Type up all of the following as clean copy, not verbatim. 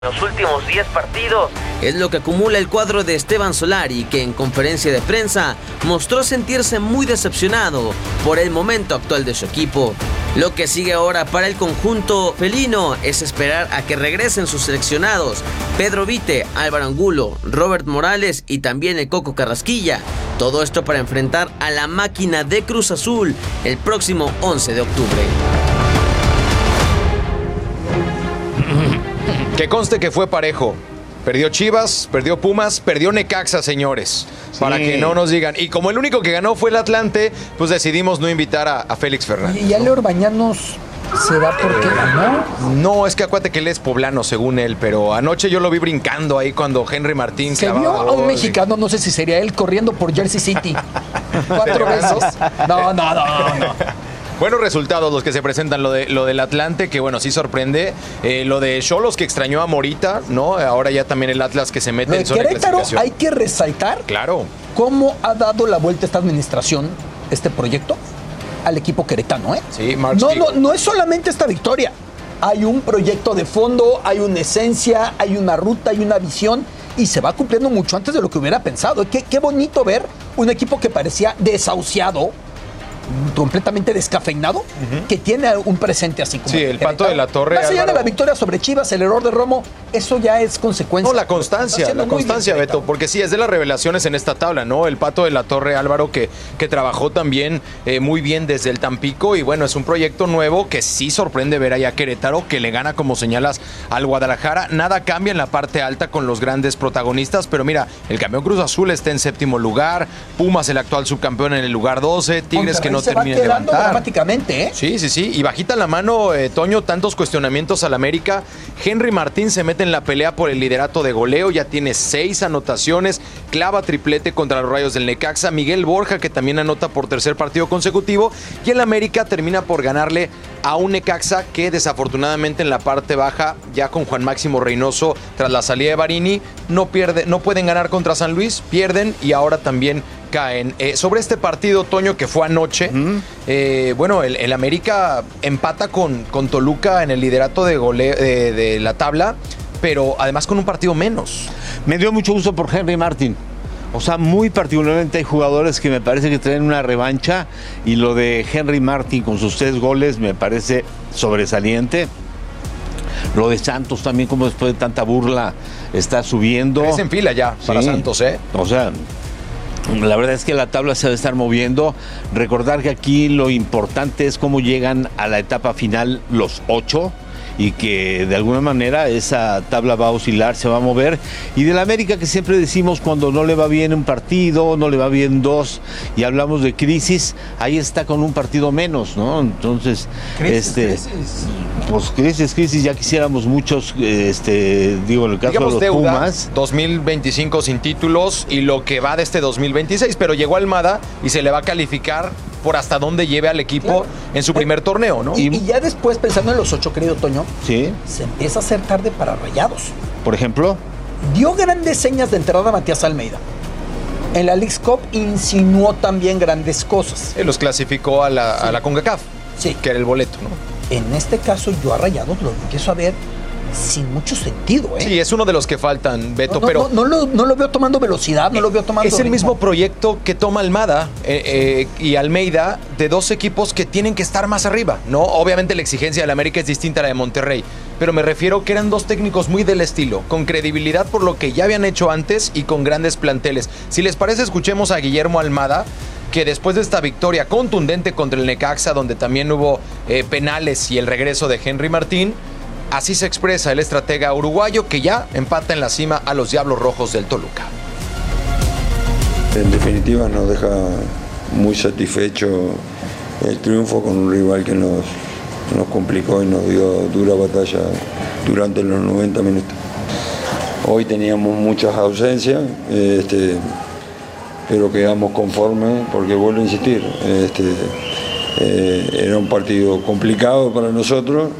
los últimos 10 partidos. Es lo que acumula el cuadro de Esteban Solari, que en conferencia de prensa mostró sentirse muy decepcionado por el momento actual de su equipo. Lo que sigue ahora para el conjunto felino es esperar a que regresen sus seleccionados Pedro Vite, Álvaro Angulo, Robert Morales y también el Coco Carrasquilla. Todo esto para enfrentar a la máquina de Cruz Azul el próximo 11 de octubre. Que conste que fue parejo. Perdió Chivas, perdió Pumas, perdió Necaxa, señores. Sí. Para que no nos digan. Y como el único que ganó fue el Atlante, pues decidimos no invitar a Félix Fernández. ¿Y ya Leo Bañanos se da porque ganó? No, es que acuérdate que él es poblano, según él. Pero anoche yo lo vi brincando ahí cuando Henry Martín se vio a un mexicano, no sé si sería él, corriendo por Jersey City 4 veces. No. Buenos resultados los que se presentan, lo del Atlante, que bueno, sí sorprende. Lo de Xolos, que extrañó a Morita, ¿no? Ahora ya también el Atlas que se mete en zona de clasificación. Hay que resaltar cómo ha dado la vuelta esta administración, este proyecto, al equipo queretano, ¿eh? Sí, no es solamente esta victoria. Hay un proyecto de fondo, hay una esencia, hay una ruta, hay una visión, y se va cumpliendo mucho antes de lo que hubiera pensado. Qué bonito ver un equipo que parecía desahuciado, completamente descafeinado, que tiene un presente así como sí, el Pato de la Torre. Más allá de la victoria sobre Chivas, el error de Romo, eso ya es consecuencia. No, la constancia, Beto, porque sí, es de las revelaciones en esta tabla, ¿no? El Pato de la Torre, Álvaro, que trabajó también muy bien desde el Tampico, y bueno, es un proyecto nuevo que sí sorprende ver allá a Querétaro, que le gana, como señalas, al Guadalajara. Nada cambia en la parte alta con los grandes protagonistas, pero mira, el campeón Cruz Azul está en 7º lugar, Pumas, el actual subcampeón, en el lugar 12, Tigres que no termina de levantar. Dramáticamente, ¿eh? Sí. Y bajita la mano, Toño, tantos cuestionamientos al América. Henry Martín se mete en la pelea por el liderato de goleo, ya tiene 6 anotaciones, clava triplete contra los Rayos del Necaxa. Miguel Borja, que también anota por tercer partido consecutivo. Y el América termina por ganarle a un Necaxa que desafortunadamente en la parte baja, ya con Juan Máximo Reynoso, tras la salida de Barini, no pueden ganar contra San Luis, pierden y ahora también caen. Sobre este partido, Toño, que fue anoche, bueno, el América empata con Toluca en el liderato de goleo de la tabla, pero además con un partido menos. Me dio mucho gusto por Henry Martín. O sea, muy particularmente hay jugadores que me parece que traen una revancha, y lo de Henry Martín con sus 3 goles me parece sobresaliente. Lo de Santos también, como después de tanta burla está subiendo. Es en fila ya para Santos, ¿eh? O sea, la verdad es que la tabla se va a estar moviendo. Recordar que aquí lo importante es cómo llegan a la etapa final los 8, y que de alguna manera esa tabla va a oscilar, se va a mover. Y del América, que siempre decimos cuando no le va bien un partido, no le va bien 2, y hablamos de crisis, ahí está con un partido menos, ¿no? Entonces, crisis. Pues crisis, ya quisiéramos muchos, digo, en el caso digamos, de los Pumas. 2025 sin títulos y lo que va de este 2026, pero llegó Almada y se le va a calificar por hasta dónde lleve al equipo en su primer torneo, ¿no? Y ya después, pensando en los 8, querido Toño, se empieza a hacer tarde para Rayados. Por ejemplo, dio grandes señas de entrada a Matías Almeida. En la Leagues Cup insinuó también grandes cosas. Los clasificó a la CONCACAF, que era el boleto, ¿no? En este caso, yo a Rayados lo empiezo a ver sin mucho sentido, ¿eh? Sí, es uno de los que faltan, Beto, pero no lo veo tomando velocidad, no lo veo tomando es el mismo proyecto que toma Almada y Almeida, de 2 equipos que tienen que estar más arriba, ¿no? Obviamente la exigencia del América es distinta a la de Monterrey, pero me refiero que eran 2 técnicos muy del estilo, con credibilidad por lo que ya habían hecho antes y con grandes planteles. Si les parece, escuchemos a Guillermo Almada, que después de esta victoria contundente contra el Necaxa, donde también hubo penales y el regreso de Henry Martín, así se expresa el estratega uruguayo, que ya empata en la cima a los Diablos Rojos del Toluca. En definitiva nos deja muy satisfecho el triunfo con un rival que nos complicó y nos dio dura batalla durante los 90 minutos. Hoy teníamos muchas ausencias, pero quedamos conformes porque vuelvo a insistir, era un partido complicado para nosotros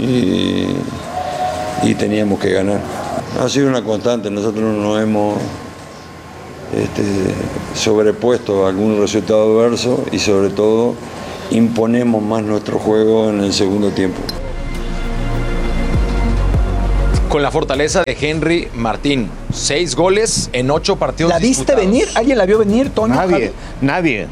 y teníamos que ganar. Ha sido una constante, nosotros nos hemos sobrepuesto a algún resultado adverso y sobre todo imponemos más nuestro juego en el segundo tiempo. con la fortaleza de Henry Martín. 6 goles en 8 partidos ¿La viste disputados. venir? ¿Alguien la vio venir, Toño? Nadie.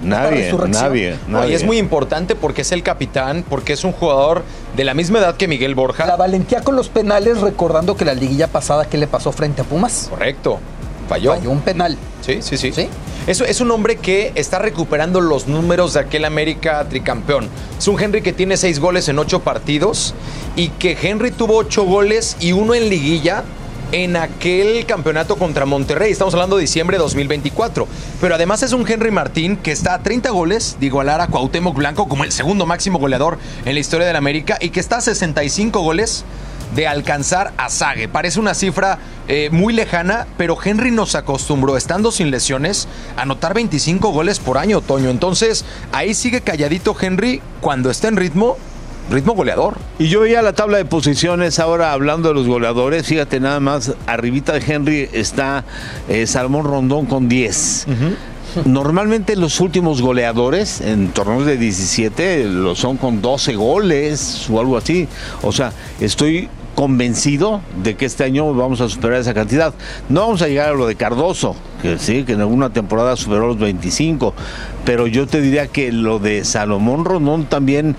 No, y es muy importante porque es el capitán, porque es un jugador de la misma edad que Miguel Borja. La valentía con los penales, recordando que la liguilla pasada, ¿qué le pasó frente a Pumas? Correcto. Falló un penal. Sí. Es un hombre que está recuperando los números de aquel América tricampeón. Es un Henry que tiene 6 goles en 8 partidos y que Henry tuvo 8 goles y 1 en liguilla en aquel campeonato contra Monterrey. Estamos hablando de diciembre de 2024. Pero además es un Henry Martín que está a 30 goles de igualar a Cuauhtémoc Blanco como el segundo máximo goleador en la historia del América y que está a 65 goles de alcanzar a Zague. Parece una cifra muy lejana, pero Henry nos acostumbró, estando sin lesiones, a anotar 25 goles por año, Toño. Entonces, ahí sigue calladito Henry cuando está en ritmo goleador. Y yo veía la tabla de posiciones ahora hablando de los goleadores. Fíjate nada más, arribita de Henry está Salomón Rondón con 10. Normalmente los últimos goleadores en torneos de 17 lo son con 12 goles o algo así. O sea, estoy convencido de que este año vamos a superar esa cantidad. No vamos a llegar a lo de Cardoso, que sí, que en alguna temporada superó los 25, pero yo te diría que lo de Salomón Rondón también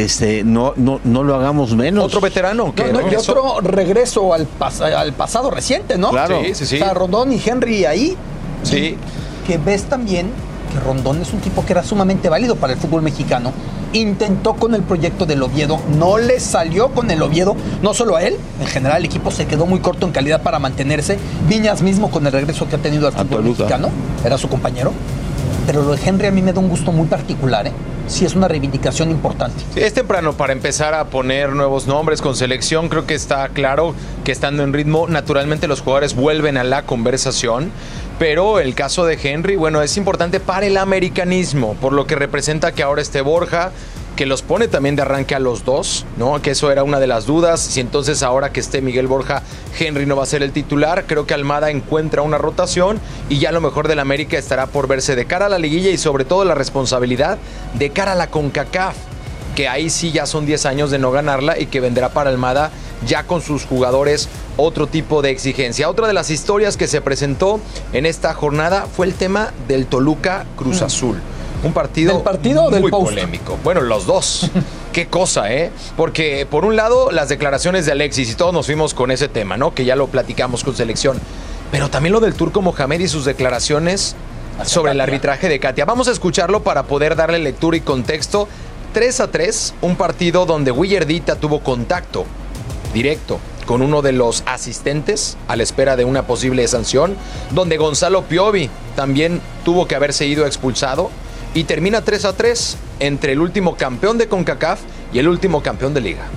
no lo hagamos menos. Otro veterano que y otro regreso al pasado reciente, ¿no? Claro. Sí. O sea, Rondón y Henry ahí. Sí. Que ves también que Rondón es un tipo que era sumamente válido para el fútbol mexicano. Intentó con el proyecto del Oviedo, no le salió con el Oviedo, no solo a él, en general el equipo se quedó muy corto en calidad para mantenerse. Viñas mismo con el regreso que ha tenido al fútbol mexicano, era su compañero. Pero lo de Henry a mí me da un gusto muy particular, ¿eh? Sí, es una reivindicación importante. Sí, es temprano para empezar a poner nuevos nombres con selección. Creo que está claro que estando en ritmo, naturalmente los jugadores vuelven a la conversación. Pero el caso de Henry, bueno, es importante para el americanismo, por lo que representa que ahora esté Borja, que los pone también de arranque a los dos, ¿no? Que eso era una de las dudas. Si entonces ahora que esté Miguel Borja, Henry no va a ser el titular, creo que Almada encuentra una rotación y ya lo mejor del América estará por verse de cara a la liguilla y sobre todo la responsabilidad de cara a la CONCACAF, que ahí sí ya son 10 años de no ganarla y que vendrá para Almada ya con sus jugadores otro tipo de exigencia. Otra de las historias que se presentó en esta jornada fue el tema del Toluca Cruz Azul. Un partido, ¿del partido o del muy post? Polémico. Bueno, los dos. Qué cosa, ¿eh? Porque por un lado las declaraciones de Alexis y todos nos fuimos con ese tema, ¿no? Que ya lo platicamos con selección. Pero también lo del Turco Mohamed y sus declaraciones sobre el arbitraje de Katia. Vamos a escucharlo para poder darle lectura y contexto. 3-3, un partido donde Willardita tuvo contacto directo con uno de los asistentes a la espera de una posible sanción, donde Gonzalo Piovi también tuvo que haberse ido expulsado y termina 3-3 entre el último campeón de CONCACAF y el último campeón de Liga.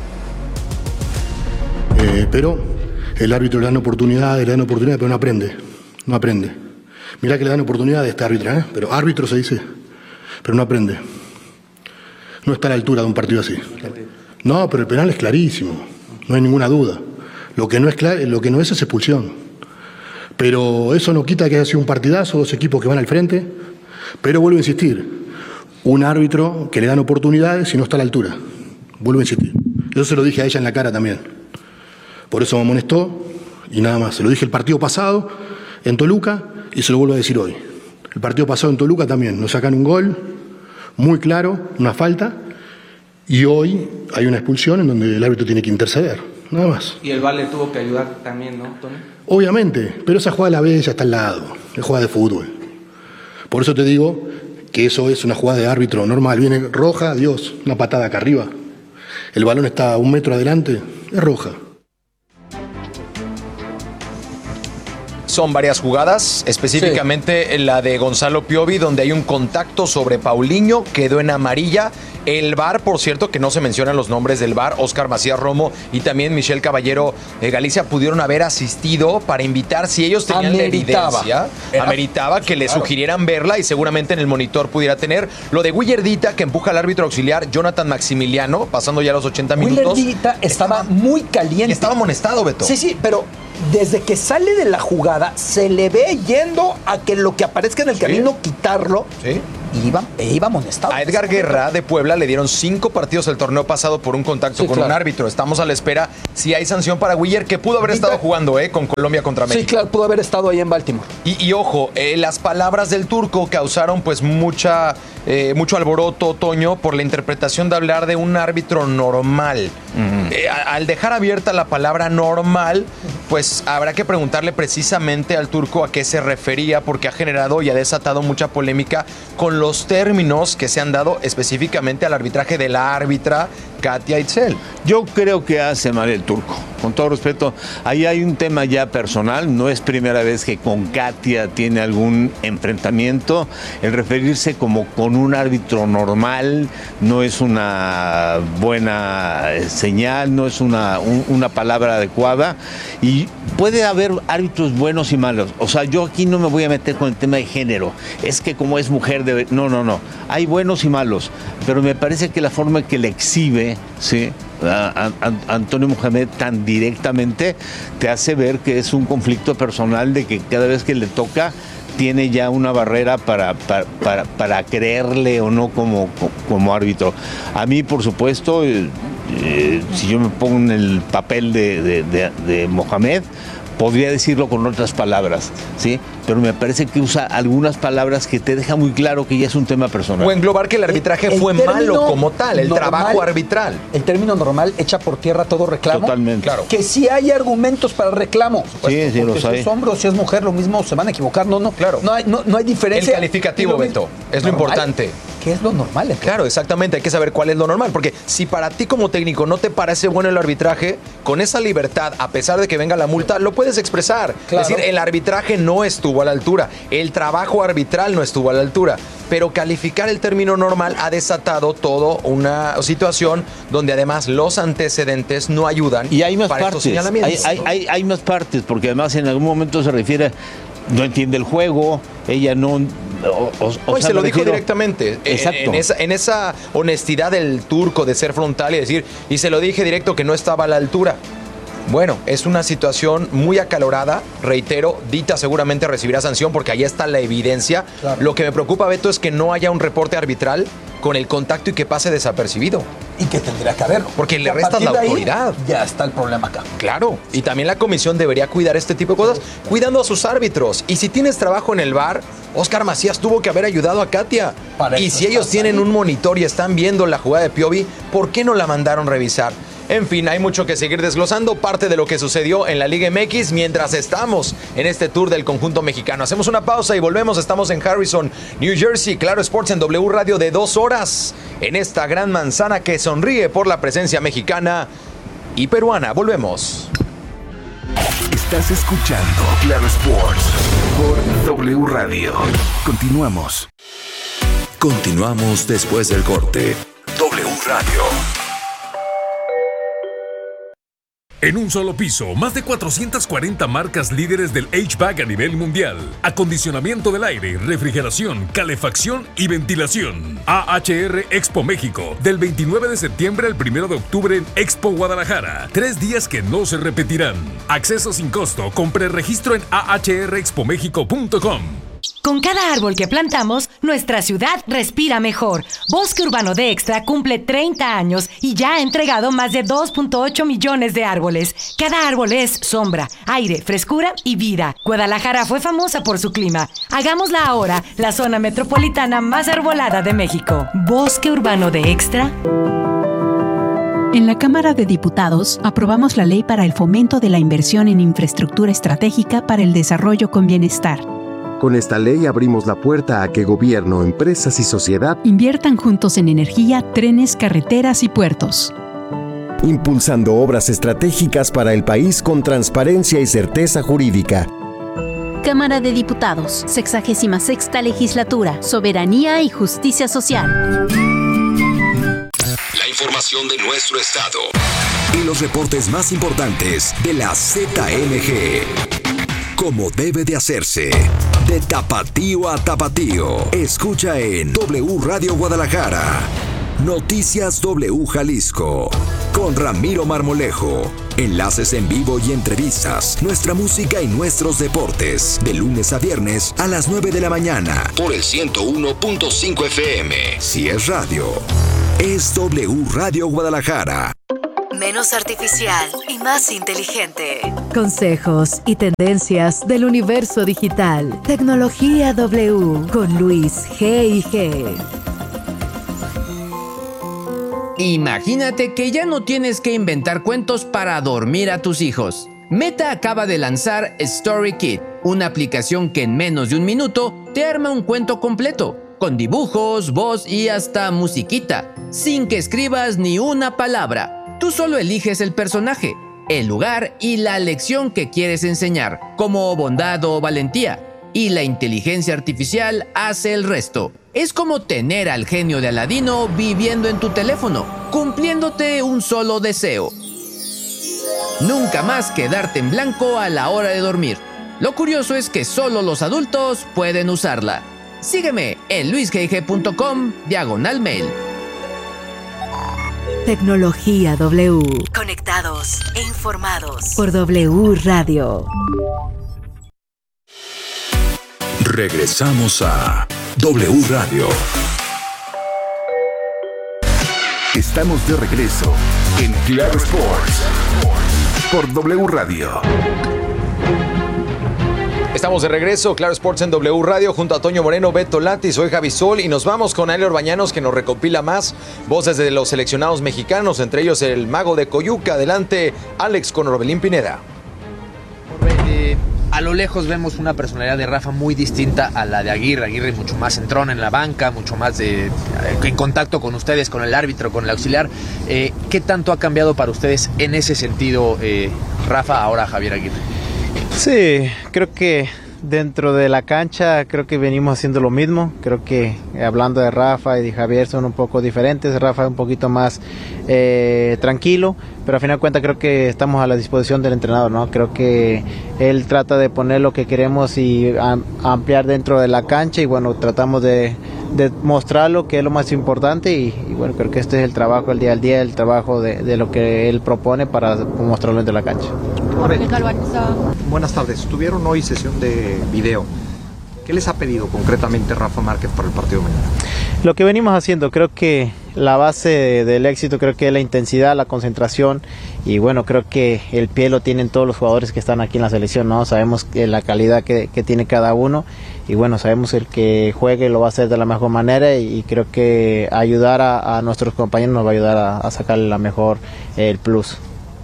Pero el árbitro le dan oportunidades, pero no aprende. Mirá que le dan oportunidades a este árbitro, pero árbitro se dice, pero no aprende. No está a la altura de un partido así. No, pero el penal es clarísimo, no hay ninguna duda. Lo que no es expulsión. Pero eso no quita que haya sido un partidazo, dos equipos que van al frente. Pero vuelvo a insistir, un árbitro que le dan oportunidades y no está a la altura. Vuelvo a insistir. Yo se lo dije a ella en la cara también. Por eso me amonestó y nada más. Se lo dije el partido pasado en Toluca y se lo vuelvo a decir hoy. El partido pasado en Toluca también. Nos sacan un gol muy claro, una falta, y hoy hay una expulsión en donde el árbitro tiene que interceder. Nada más. Y el VAR le tuvo que ayudar también, ¿no, Tony? Obviamente, pero esa jugada la ve, ya está al lado. Es jugada de fútbol. Por eso te digo que eso es una jugada de árbitro normal. Viene roja, adiós, una patada acá arriba. El balón está a 1 metro adelante, es roja. Son varias jugadas, específicamente la de Gonzalo Piovi, donde hay un contacto sobre Paulinho, quedó en amarilla. El VAR, por cierto, que no se mencionan los nombres del VAR, Óscar Macías Romo y también Michelle Caballero de Galicia pudieron haber asistido para invitar, si ellos tenían la evidencia, ameritaba que le sugirieran verla y seguramente en el monitor pudiera tener. Lo de Willardita, que empuja al árbitro auxiliar Jonathan Maximiliano, pasando ya los 80 minutos. Willardita estaba muy caliente. Estaba amonestado, Beto. Sí, pero desde que sale de la jugada se le ve yendo a que lo que aparezca en el camino quitarlo. Sí. iba amonestado. A Edgar Guerra de Puebla le dieron 5 partidos el torneo pasado por un contacto con un árbitro. Estamos a la espera si hay sanción para Willer, que pudo haber estado jugando con Colombia contra México. Sí, claro, pudo haber estado ahí en Baltimore. Y ojo, las palabras del turco causaron pues mucho alboroto, Toño, por la interpretación de hablar de un árbitro normal. Al dejar abierta la palabra normal, pues habrá que preguntarle precisamente al turco a qué se refería, porque ha generado y ha desatado mucha polémica con los términos que se han dado específicamente al arbitraje de la árbitra Katia Itzel. Yo creo que hace mal el turco, con todo respeto. Ahí hay un tema ya personal, no es primera vez que con Katia tiene algún enfrentamiento. El referirse como con un árbitro normal no es una buena señal, no es una palabra adecuada, y puede haber árbitros buenos y malos. O sea, yo aquí no me voy a meter con el tema de género, es que como es mujer debe... No, hay buenos y malos, pero me parece que la forma que le exhibe, ¿sí?, a Antonio Mohamed tan directamente te hace ver que es un conflicto personal, de que cada vez que le toca tiene ya una barrera para creerle o no como árbitro. A mí, por supuesto, si yo me pongo en el papel de Mohamed, podría decirlo con otras palabras, ¿sí? Pero me parece que usa algunas palabras que te deja muy claro que ya es un tema personal. O englobar que el arbitraje fue malo como tal, el trabajo arbitral. El término normal echa por tierra todo reclamo. Totalmente. Claro. Que sí hay argumentos para el reclamo. Sí, sí, los hay. Si es hombre o si es mujer, lo mismo, se van a equivocar. No, claro. No hay diferencia. El calificativo, Beto, es lo importante. ¿Qué es lo normal? Entonces? Claro, exactamente, hay que saber cuál es lo normal, porque si para ti como técnico no te parece bueno el arbitraje, con esa libertad, a pesar de que venga la multa, lo puedes expresar. Claro. Es decir, el arbitraje no estuvo a la altura, el trabajo arbitral no estuvo a la altura, pero calificar el término normal ha desatado toda una situación donde además los antecedentes no ayudan. Y hay más para partes, estos señalamientos. hay más partes, porque además en algún momento se refiere, no entiende el juego, ella no... Hoy se lo dijo directamente. Exacto. En esa honestidad del turco de ser frontal y decir, y se lo dije directo que no estaba a la altura. Bueno, es una situación muy acalorada, reitero, Dita seguramente recibirá sanción porque ahí está la evidencia. Claro. Lo que me preocupa, Beto, es que no haya un reporte arbitral con el contacto y que pase desapercibido. Y que tendría que haberlo. Porque le restas la autoridad. Ya está el problema acá. Claro, y también la comisión debería cuidar este tipo de cosas, cuidando a sus árbitros. Y si tienes trabajo en el VAR, Oscar Macías tuvo que haber ayudado a Katia. Y si ellos tienen un monitor y están viendo la jugada de Piovi, ¿por qué no la mandaron revisar? En fin, hay mucho que seguir desglosando, parte de lo que sucedió en la Liga MX mientras estamos en este tour del conjunto mexicano. Hacemos una pausa y volvemos. Estamos en Harrison, New Jersey, Claro Sports en W Radio de 2 horas en esta gran manzana que sonríe por la presencia mexicana y peruana. Volvemos. Estás escuchando Claro Sports por W Radio. Continuamos. Continuamos después del corte. W Radio. En un solo piso, más de 440 marcas líderes del HVAC a nivel mundial. Acondicionamiento del aire, refrigeración, calefacción y ventilación. AHR Expo México, del 29 de septiembre al 1 de octubre en Expo Guadalajara. 3 días que no se repetirán. Acceso sin costo con preregistro en ahrexpomexico.com. Con cada árbol que plantamos, nuestra ciudad respira mejor. Bosque Urbano de Extra cumple 30 años y ya ha entregado más de 2.8 millones de árboles. Cada árbol es sombra, aire, frescura y vida. Guadalajara fue famosa por su clima. Hagámosla ahora la zona metropolitana más arbolada de México. Bosque Urbano de Extra. En la Cámara de Diputados aprobamos la Ley para el Fomento de la Inversión en Infraestructura Estratégica para el Desarrollo con Bienestar. Con esta ley abrimos la puerta a que gobierno, empresas y sociedad inviertan juntos en energía, trenes, carreteras y puertos. Impulsando obras estratégicas para el país con transparencia y certeza jurídica. Cámara de Diputados, 66ª Legislatura, Soberanía y Justicia Social. La información de nuestro estado y los reportes más importantes de la ZMG. Como debe de hacerse. De tapatío a tapatío. Escucha en W Radio Guadalajara. Noticias W Jalisco. con Ramiro Marmolejo. Enlaces en vivo y entrevistas, nuestra música y nuestros deportes, de lunes a viernes a las 9 de la mañana, por el 101.5 FM. Si es radio, es W Radio Guadalajara. Menos artificial y más inteligente. Consejos y tendencias del universo digital. Tecnología W con Luis G&G. Imagínate que ya no tienes que inventar cuentos para dormir a tus hijos. Meta acaba de lanzar StoryKit, una aplicación que en menos de un minuto te arma un cuento completo, con dibujos, voz y hasta musiquita, sin que escribas ni una palabra. Tú solo eliges el personaje, el lugar y la lección que quieres enseñar, como bondad o valentía, y la inteligencia artificial hace el resto. Es como tener al genio de Aladino viviendo en tu teléfono, cumpliéndote un solo deseo. Nunca más quedarte en blanco a la hora de dormir. Lo curioso es que solo los adultos pueden usarla. Sígueme en luisgg.com/mail. Tecnología W. Conectados e informados por W Radio. Regresamos a W Radio. Estamos de regreso en Claro Sports por W Radio. Estamos de regreso, Claro Sports en W Radio, junto a Toño Moreno, Beto Lati, soy Javi Sol y nos vamos con Ale Orbañanos, que nos recopila más voces de los seleccionados mexicanos, entre ellos el mago de Coyuca. Adelante, Alex, con Orbelín Pineda. A lo lejos vemos una personalidad de Rafa muy distinta a la de Aguirre. Aguirre mucho más entrón en la banca, mucho más en contacto con ustedes, con el árbitro, con el auxiliar. ¿Qué tanto ha cambiado para ustedes en ese sentido, Rafa, ahora Javier Aguirre? Sí, creo que dentro de la cancha creo que venimos haciendo lo mismo. Creo que hablando de Rafa y de Javier son un poco diferentes. Rafa es un poquito más tranquilo, pero a final de cuentas creo que estamos a la disposición del entrenador, ¿no? Creo que él trata de poner lo que queremos y ampliar dentro de la cancha, y bueno, tratamos de mostrarlo, que es lo más importante, y bueno, creo que este es el trabajo, el día al día, el trabajo de lo que él propone para mostrarlo dentro de la cancha. Buenas tardes, tuvieron hoy sesión de video. ¿Qué les ha pedido concretamente Rafa Márquez para el partido de mañana? Lo que venimos haciendo, creo que la base del éxito creo que es la intensidad, la concentración, y bueno, creo que el pie lo tienen todos los jugadores que están aquí en la selección, ¿no? Sabemos que la calidad que tiene cada uno, y bueno, sabemos el que juegue lo va a hacer de la mejor manera, y creo que ayudar a nuestros compañeros nos va a ayudar a sacarle la mejor el plus.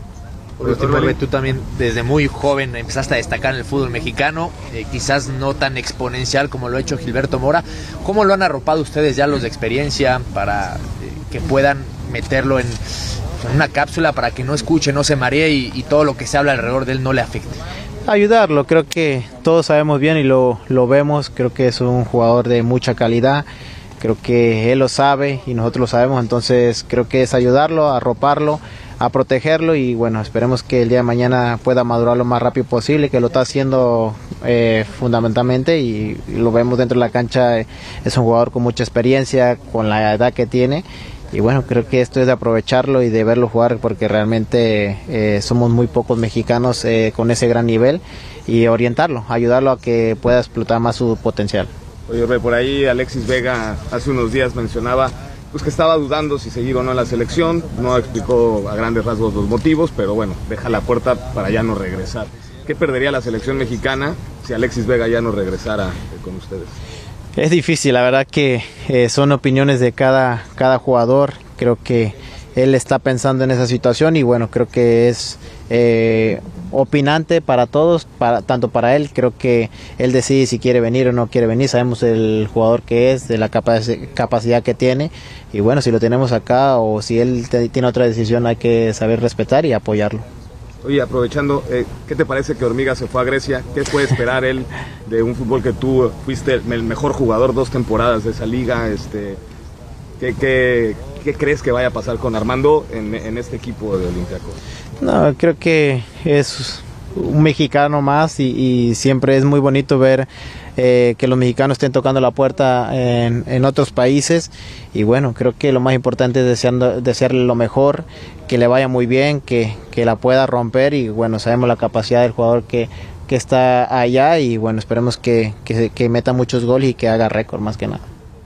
Tú también desde muy joven empezaste a destacar en el fútbol mexicano, quizás no tan exponencial como lo ha hecho Gilberto Mora. ¿Cómo lo han arropado ustedes ya los de experiencia para que puedan meterlo en una cápsula para que no escuche, no se maree y todo lo que se habla alrededor de él no le afecte? Ayudarlo, creo que todos sabemos bien y lo vemos, creo que es un jugador de mucha calidad. Creo que él lo sabe y nosotros lo sabemos, entonces creo que es ayudarlo, arroparlo, a protegerlo, y bueno, esperemos que el día de mañana pueda madurar lo más rápido posible, que lo está haciendo fundamentalmente, y lo vemos dentro de la cancha. Es un jugador con mucha experiencia, con la edad que tiene, y bueno, creo que esto es de aprovecharlo y de verlo jugar, porque realmente somos muy pocos mexicanos con ese gran nivel, y orientarlo, ayudarlo a que pueda explotar más su potencial. Oye, por ahí Alexis Vega hace unos días mencionaba pues que estaba dudando si seguir o no en la selección. No explicó a grandes rasgos los motivos, pero bueno, deja la puerta para ya no regresar. ¿Qué perdería la selección mexicana si Alexis Vega ya no regresara con ustedes? Es difícil, la verdad que son opiniones de cada jugador. Creo que él está pensando en esa situación, y bueno, creo que es opinante para todos, tanto para él. Creo que él decide si quiere venir o no quiere venir. Sabemos el jugador que es, de la capacidad que tiene, y bueno, si lo tenemos acá o si él tiene otra decisión, hay que saber respetar y apoyarlo. Oye, aprovechando, ¿qué te parece que Hormiga se fue a Grecia? ¿Qué puede esperar él de un fútbol que tú fuiste el mejor jugador 2 temporadas de esa liga? ¿Qué crees que vaya a pasar con Armando en este equipo de Olympiacos? No, creo que es un mexicano más y siempre es muy bonito ver que los mexicanos estén tocando la puerta en otros países. Y bueno, creo que lo más importante es desearle lo mejor, que le vaya muy bien, que la pueda romper. Y bueno, sabemos la capacidad del jugador que está allá, y bueno, esperemos que meta muchos goles y que haga récord más que nada.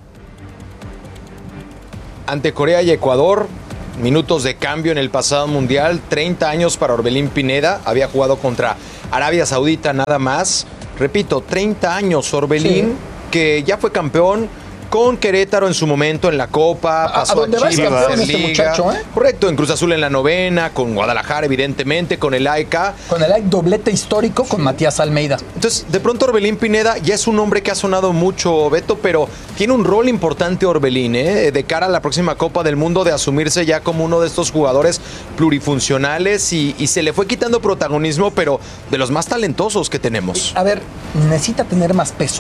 Ante Corea y Ecuador, minutos de cambio en el pasado mundial, 30 años para Orbelín Pineda, había jugado contra Arabia Saudita nada más. Repito, 30 años Orbelín, sí, que ya fue campeón con Querétaro en su momento en la Copa, pasó a Chivas en Liga. Muchacho, correcto, en Cruz Azul en la novena, con Guadalajara evidentemente, con el AEK. Con el AEK, doblete histórico con Matías Almeida. Entonces, de pronto Orbelín Pineda ya es un hombre que ha sonado mucho, Beto, pero tiene un rol importante Orbelín, de cara a la próxima Copa del Mundo, de asumirse ya como uno de estos jugadores plurifuncionales y se le fue quitando protagonismo, pero de los más talentosos que tenemos. A ver, necesita tener más peso.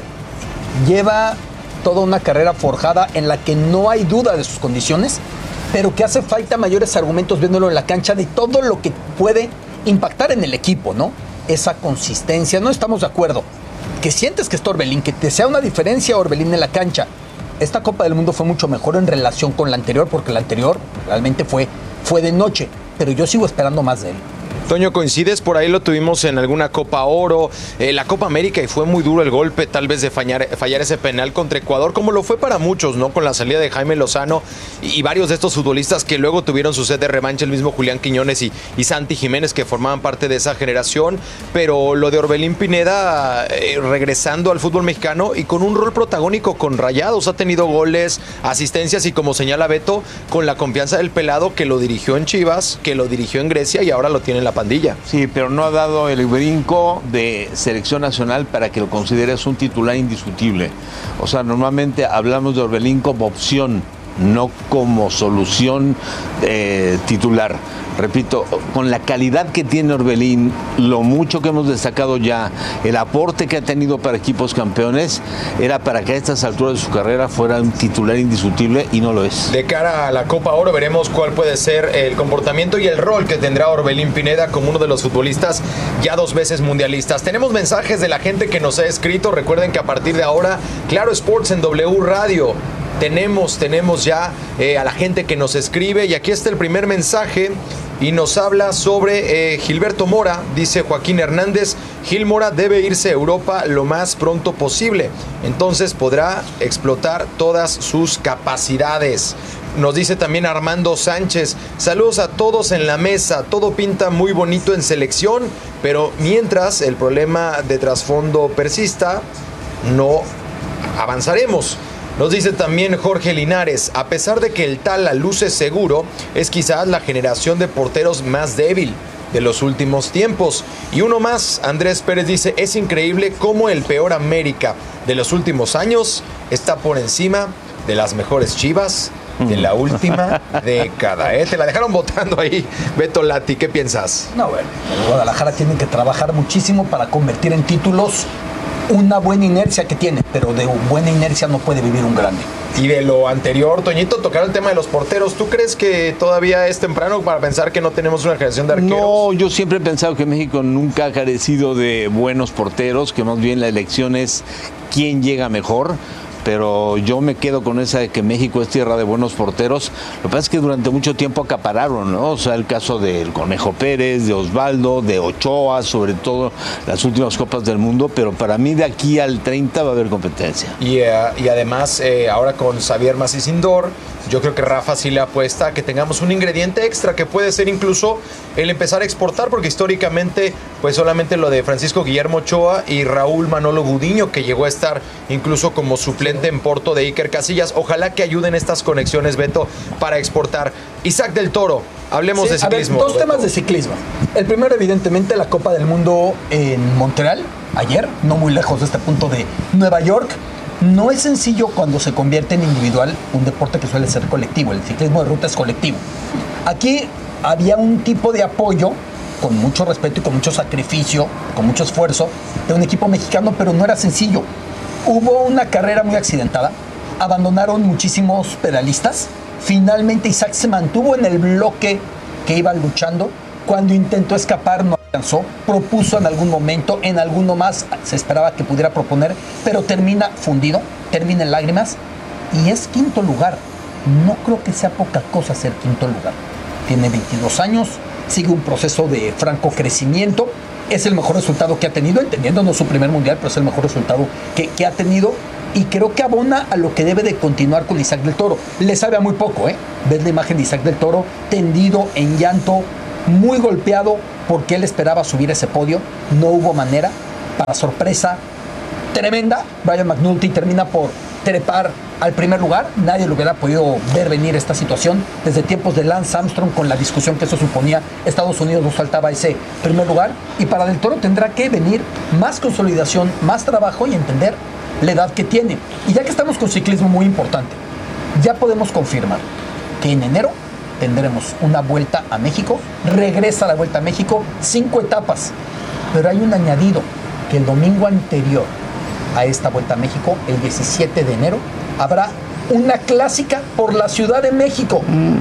Lleva toda una carrera forjada en la que no hay duda de sus condiciones, pero que hace falta mayores argumentos viéndolo en la cancha de todo lo que puede impactar en el equipo, ¿no? Esa consistencia, no estamos de acuerdo. Que sientes que está Orbelín, que te sea una diferencia Orbelín en la cancha. Esta Copa del Mundo fue mucho mejor en relación con la anterior, porque la anterior realmente fue de noche, pero yo sigo esperando más de él. Toño, ¿coincides? Por ahí lo tuvimos en alguna Copa Oro, la Copa América, y fue muy duro el golpe tal vez de fallar ese penal contra Ecuador, como lo fue para muchos, ¿no? Con la salida de Jaime Lozano y varios de estos futbolistas que luego tuvieron su sed de revancha, el mismo Julián Quiñones y Santi Jiménez, que formaban parte de esa generación. Pero lo de Orbelín Pineda, regresando al fútbol mexicano y con un rol protagónico con Rayados, ha tenido goles, asistencias y, como señala Beto, con la confianza del pelado, que lo dirigió en Chivas, que lo dirigió en Grecia y ahora lo tiene en la pandilla. Sí, pero no ha dado el brinco de selección nacional para que lo consideres un titular indiscutible. O sea, normalmente hablamos de Orbelín como opción, no como solución titular. Repito, con la calidad que tiene Orbelín, lo mucho que hemos destacado ya, el aporte que ha tenido para equipos campeones, era para que a estas alturas de su carrera fuera un titular indiscutible, y no lo es. De cara a la Copa Oro veremos cuál puede ser el comportamiento y el rol que tendrá Orbelín Pineda como uno de los futbolistas ya 2 veces mundialistas. Tenemos mensajes de la gente que nos ha escrito. Recuerden que a partir de ahora, Claro Sports en W Radio. Tenemos ya a la gente que nos escribe, y aquí está el primer mensaje y nos habla sobre Gilberto Mora. Dice Joaquín Hernández: Gil Mora debe irse a Europa lo más pronto posible, entonces podrá explotar todas sus capacidades. Nos dice también Armando Sánchez: saludos a todos en la mesa, todo pinta muy bonito en selección, pero mientras el problema de trasfondo persista, no avanzaremos. Nos dice también Jorge Linares: a pesar de que el Tala luce seguro, es quizás la generación de porteros más débil de los últimos tiempos. Y uno más, Andrés Pérez, dice: es increíble cómo el peor América de los últimos años está por encima de las mejores Chivas de la última década. Te la dejaron votando ahí, Beto Lati, ¿qué piensas? No, bueno, Guadalajara tiene que trabajar muchísimo para convertir en títulos una buena inercia que tiene, pero de buena inercia no puede vivir un grande. Y de lo anterior, Toñito, tocar el tema de los porteros, ¿tú crees que todavía es temprano para pensar que no tenemos una generación de arqueros? No, yo siempre he pensado que México nunca ha carecido de buenos porteros, que más bien la elección es quién llega mejor. Pero yo me quedo con esa de que México es tierra de buenos porteros. Lo que pasa es que durante mucho tiempo acapararon, ¿no? O sea, el caso del Conejo Pérez, de Osvaldo, de Ochoa, sobre todo las últimas Copas del Mundo, pero para mí de aquí al 30 va a haber competencia. Y además, ahora con Xavier Macisindor, yo creo que Rafa sí le apuesta a que tengamos un ingrediente extra que puede ser incluso el empezar a exportar, porque históricamente pues solamente lo de Francisco Guillermo Ochoa y Raúl Manolo Gudiño, que llegó a estar incluso como suplente en Porto de Iker Casillas. Ojalá que ayuden estas conexiones, Beto, para exportar. Isaac del Toro, hablemos de ciclismo. A ver, 2 temas de ciclismo. El primero, evidentemente, la Copa del Mundo en Montreal, ayer, no muy lejos de este punto de Nueva York. No es sencillo cuando se convierte en individual un deporte que suele ser colectivo. El ciclismo de ruta es colectivo. Aquí había un tipo de apoyo, con mucho respeto y con mucho sacrificio, con mucho esfuerzo, de un equipo mexicano, pero no era sencillo. Hubo una carrera muy accidentada, abandonaron muchísimos pedalistas. Finalmente Isaac se mantuvo en el bloque que iba luchando. Cuando intentó escapar, no alcanzó, propuso en algún momento, en alguno más se esperaba que pudiera proponer, pero termina fundido, termina en lágrimas y es quinto lugar. No creo que sea poca cosa ser quinto lugar. Tiene 22 años, sigue un proceso de franco crecimiento, es el mejor resultado que ha tenido, entendiendo no su primer mundial, pero es el mejor resultado que ha tenido. Y creo que abona a lo que debe de continuar con Isaac del Toro. Le sabe a muy poco, ver la imagen de Isaac del Toro tendido en llanto, muy golpeado porque él esperaba subir ese podio. No hubo manera. Para sorpresa tremenda, Brian McNulty termina por trepar al primer lugar. Nadie lo hubiera podido ver venir esta situación. Desde tiempos de Lance Armstrong, con la discusión que eso suponía, Estados Unidos nos faltaba ese primer lugar. Y para Del Toro tendrá que venir más consolidación, más trabajo y entender la edad que tiene. Y ya que estamos con ciclismo, muy importante, ya podemos confirmar que en enero tendremos una Vuelta a México. Regresa la Vuelta a México, 5 etapas, pero hay un añadido, que el domingo anterior a esta Vuelta a México, el 17 de enero, habrá una clásica por la Ciudad de México.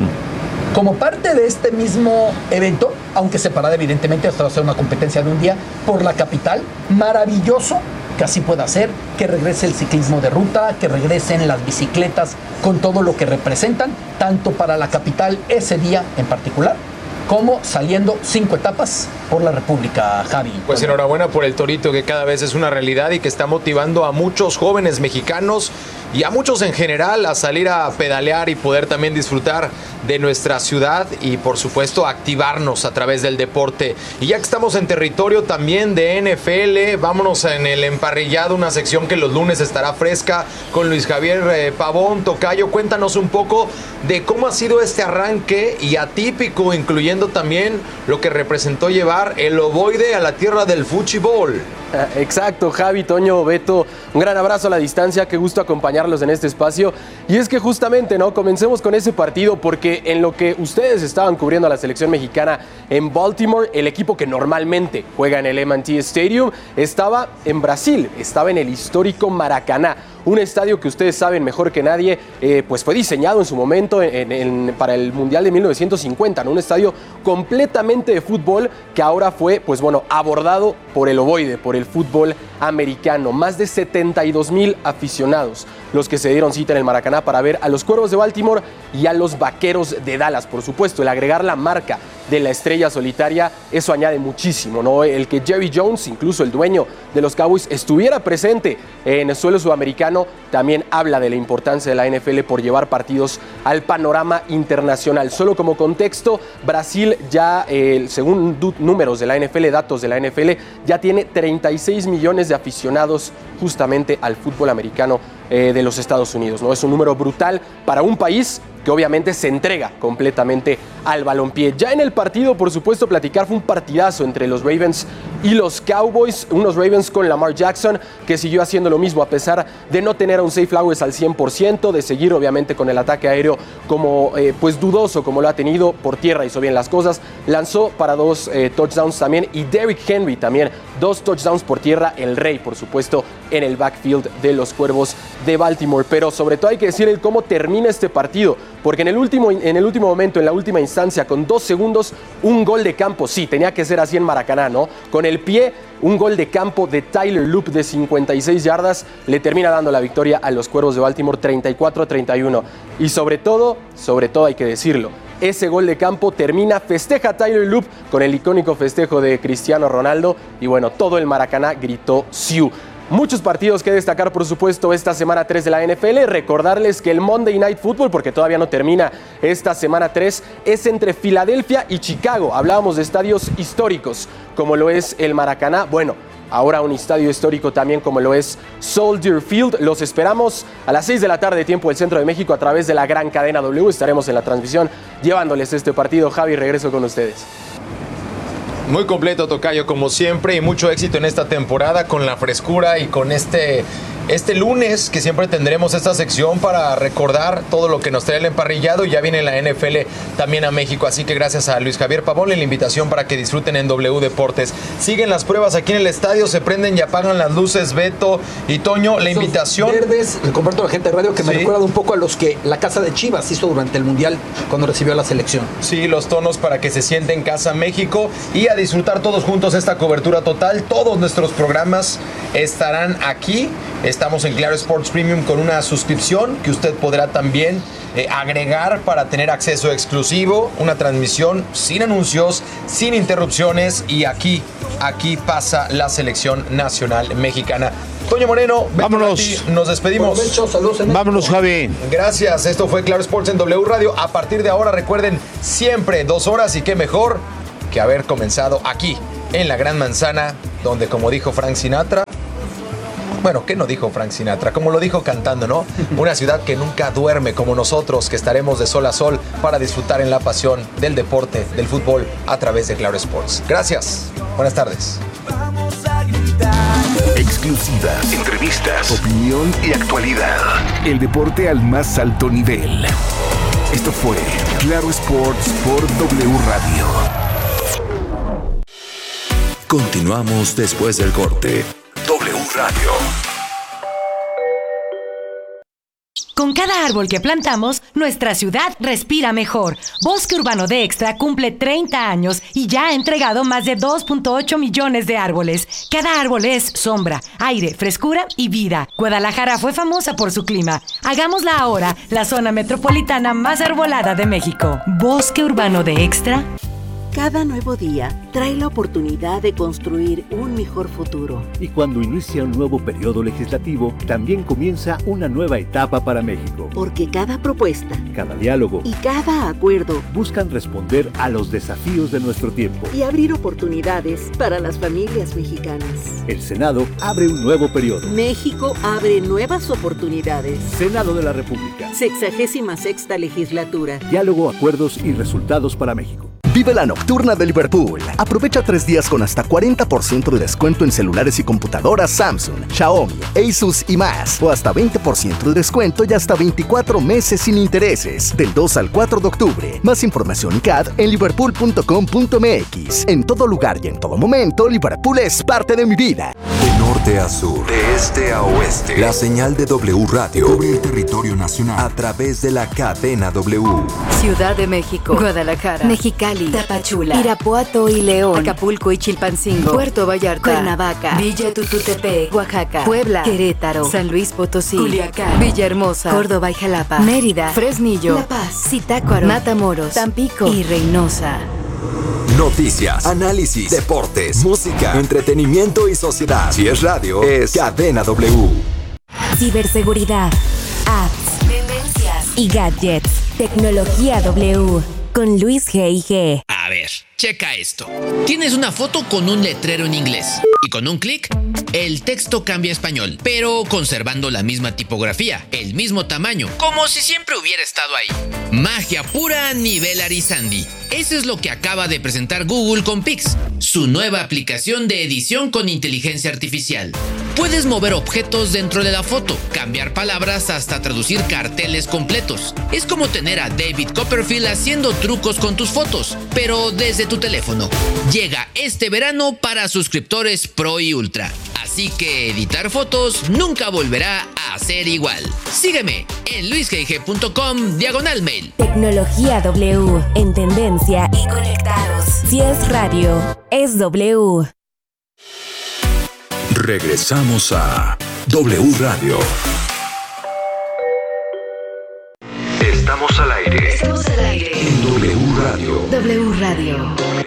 Como parte de este mismo evento, aunque separada evidentemente, hasta va a ser una competencia de un día por la capital. Maravilloso que así pueda ser, que regrese el ciclismo de ruta, que regresen las bicicletas con todo lo que representan, tanto para la capital ese día en particular, como saliendo 5 etapas por la República, Javi. Pues enhorabuena por el Torito, que cada vez es una realidad y que está motivando a muchos jóvenes mexicanos y a muchos en general a salir a pedalear y poder también disfrutar de nuestra ciudad y por supuesto activarnos a través del deporte. Y ya que estamos en territorio también de NFL, vámonos en el emparrillado, una sección que los lunes estará fresca con Luis Javier Pavón. Tocayo, cuéntanos un poco de cómo ha sido este arranque y atípico, incluyendo también lo que representó llevar el ovoide a la tierra del fútbol. Exacto, Javi, Toño, Beto, un gran abrazo a la distancia, qué gusto acompañarlos en este espacio. Y es que justamente, ¿no? Comencemos con ese partido porque en lo que ustedes estaban cubriendo a la selección mexicana en Baltimore, el equipo que normalmente juega en el M&T Stadium estaba en Brasil, estaba en el histórico Maracaná. Un estadio que ustedes saben mejor que nadie, pues fue diseñado en su momento para el Mundial de 1950, ¿no? Un estadio completamente de fútbol que ahora fue, pues bueno, abordado por el ovoide, por el fútbol americano. Más de 72,000 aficionados los que se dieron cita en el Maracaná para ver a los Cuervos de Baltimore y a los Vaqueros de Dallas. Por supuesto, el agregar la marca de la estrella solitaria, eso añade muchísimo, ¿no? El que Jerry Jones, incluso el dueño de los Cowboys, estuviera presente en el suelo sudamericano, también habla de la importancia de la NFL por llevar partidos al panorama internacional. Solo como contexto, Brasil ya, según números de la NFL, datos de la NFL, ya tiene 36 millones de aficionados justamente al fútbol americano de los Estados Unidos, ¿no? Es un número brutal para un país que obviamente se entrega completamente al balompié. Ya en el partido, por supuesto, platicar, fue un partidazo entre los Ravens y los Cowboys, unos Ravens con Lamar Jackson, que siguió haciendo lo mismo a pesar de no tener a un Zay Flowers al 100%, de seguir obviamente con el ataque aéreo como pues dudoso como lo ha tenido. Por tierra hizo bien las cosas, lanzó para 2 touchdowns también, y Derrick Henry también 2 touchdowns por tierra, el rey por supuesto en el backfield de los Cuervos de Baltimore. Pero sobre todo hay que decir el cómo termina este partido, porque en el último momento, en la última instancia, con 2 segundos, un gol de campo, sí, tenía que ser así en Maracaná, ¿no? Con el pie, un gol de campo de Tyler Loop de 56 yardas, le termina dando la victoria a los Cuervos de Baltimore 34-31. Y sobre todo hay que decirlo, ese gol de campo festeja Tyler Loop con el icónico festejo de Cristiano Ronaldo, y bueno, todo el Maracaná gritó Sioux. Muchos partidos que destacar, por supuesto, esta semana 3 de la NFL. Recordarles que el Monday Night Football, porque todavía no termina esta semana 3, es entre Filadelfia y Chicago. Hablábamos de estadios históricos, como lo es el Maracaná. Bueno, ahora un estadio histórico también como lo es Soldier Field. Los esperamos a las 6 de la tarde, tiempo del Centro de México, a través de la gran cadena W. Estaremos en la transmisión llevándoles este partido. Javi, regreso con ustedes. Muy completo, Tocayo, como siempre, y mucho éxito en esta temporada con la frescura y con este lunes que siempre tendremos esta sección para recordar todo lo que nos trae el emparrillado. Y ya viene la NFL también a México, así que gracias a Luis Javier Pavón la invitación para que disfruten en W Deportes. Siguen las pruebas aquí en el estadio, se prenden y apagan las luces, Beto y Toño, la invitación. Verdes, le comparto a la gente de radio que me recuerda un poco a los que la casa de Chivas hizo durante el Mundial cuando recibió a la selección. Sí, los tonos para que se siente en casa México. Y a disfrutar todos juntos esta cobertura total. Todos nuestros programas estarán aquí. Estamos en Claro Sports Premium con una suscripción que usted podrá también agregar para tener acceso exclusivo, una transmisión sin anuncios, sin interrupciones, y aquí pasa la selección nacional mexicana. Toño Moreno, vámonos. Nos despedimos. Vámonos, Javi. Gracias, esto fue Claro Sports en W Radio. A partir de ahora, recuerden, siempre 2 horas, y qué mejor que haber comenzado aquí, en la Gran Manzana, donde, como dijo Frank Sinatra, bueno, ¿qué no dijo Frank Sinatra? Como lo dijo cantando, ¿no? Una ciudad que nunca duerme, como nosotros, que estaremos de sol a sol para disfrutar en la pasión del deporte, del fútbol, a través de Claro Sports. Gracias. Buenas tardes. Exclusivas, entrevistas, opinión y actualidad. El deporte al más alto nivel. Esto fue Claro Sports por W Radio. Continuamos después del corte. W Radio. Con cada árbol que plantamos, nuestra ciudad respira mejor. Bosque Urbano de Extra cumple 30 años y ya ha entregado más de 2.8 millones de árboles. Cada árbol es sombra, aire, frescura y vida. Guadalajara fue famosa por su clima. Hagámosla ahora la zona metropolitana más arbolada de México. Bosque Urbano de Extra. Cada nuevo día trae la oportunidad de construir un mejor futuro. Y cuando inicia un nuevo periodo legislativo, también comienza una nueva etapa para México. Porque cada propuesta, cada diálogo y cada acuerdo buscan responder a los desafíos de nuestro tiempo y abrir oportunidades para las familias mexicanas. El Senado abre un nuevo periodo. México abre nuevas oportunidades. Senado de la República. 66ª legislatura. Diálogo, acuerdos y resultados para México. Vive la nocturna de Liverpool. Aprovecha 3 días con hasta 40% de descuento en celulares y computadoras Samsung, Xiaomi, Asus y más. O hasta 20% de descuento y hasta 24 meses sin intereses. Del 2 al 4 de octubre. Más información y CAD en liverpool.com.mx. En todo lugar y en todo momento, Liverpool es parte de mi vida. De norte a sur, de este a oeste, la señal de W Radio cubre el territorio nacional a través de la cadena W. Ciudad de México, Guadalajara, Mexicali, Tapachula, Irapuato y León, Acapulco y Chilpancingo, Puerto Vallarta, Cuernavaca, Villa Tututepec, Oaxaca, Puebla, Querétaro, San Luis Potosí, Culiacán, Villahermosa, Córdoba y Jalapa, Mérida, Fresnillo, La Paz, Zitácuaro, Matamoros, Tampico y Reynosa. Noticias, análisis, deportes, música, entretenimiento y sociedad. Si es radio, es Cadena W. Ciberseguridad, apps, tendencias y gadgets. Tecnología W. Con Luis G.I.G. A ver, checa esto. Tienes una foto con un letrero en inglés y con un clic, el texto cambia a español, pero conservando la misma tipografía, el mismo tamaño, como si siempre hubiera estado ahí. Magia pura a nivel Arizandi. Eso es lo que acaba de presentar Google con Pix, su nueva aplicación de edición con inteligencia artificial. Puedes mover objetos dentro de la foto, cambiar palabras hasta traducir carteles completos. Es como tener a David Copperfield haciendo trucos con tus fotos, pero desde tu teléfono. Llega este verano para suscriptores Pro y Ultra. Así que editar fotos nunca volverá a ser igual. Sígueme en luisgig.com/mail. Tecnología W. En tendencia y conectados. Si es radio, es W. Regresamos a W Radio. Estamos al aire. Estamos al aire. En W Radio. W Radio.